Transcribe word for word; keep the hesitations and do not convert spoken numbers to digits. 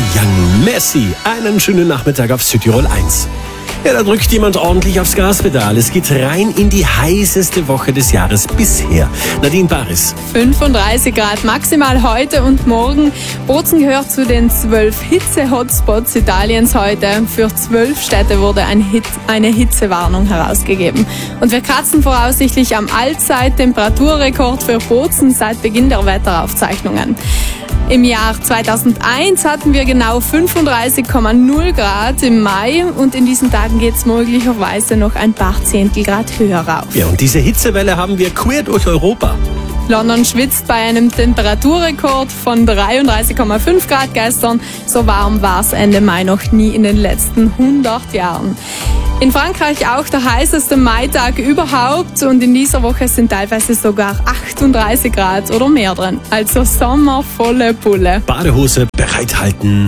Young Messi. Einen schönen Nachmittag auf Südtirol eins. Ja, da drückt jemand ordentlich aufs Gaspedal. Es geht rein in die heißeste Woche des Jahres bisher. Nadine Baris. fünfunddreißig Grad maximal heute und morgen. Bozen gehört zu den zwölf Hitze-Hotspots Italiens heute. Für zwölf Städte wurde ein Hit, eine Hitzewarnung herausgegeben. Und wir kratzen voraussichtlich am Allzeit-Temperaturrekord für Bozen seit Beginn der Wetteraufzeichnungen. Im Jahr zweitausendeins hatten wir genau fünfunddreißig Komma null Grad im Mai und in diesen Tagen geht es möglicherweise noch ein paar Zehntel Grad höher rauf. Ja, und diese Hitzewelle haben wir quer durch Europa. London schwitzt bei einem Temperaturrekord von dreiunddreißig Komma fünf Grad gestern. So warm war es Ende Mai noch nie in den letzten hundert Jahren. In Frankreich auch der heißeste Maitag überhaupt und in dieser Woche sind teilweise sogar achtunddreißig Grad oder mehr drin. Also Sommer volle Pulle. Badehose bereithalten.